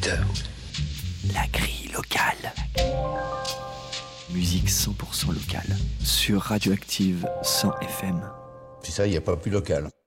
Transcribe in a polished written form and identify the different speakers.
Speaker 1: auditeurs.
Speaker 2: La grille locale. Musique 100% locale sur Radioactive 100 FM.
Speaker 3: Puis ça, il n'y a pas plus local.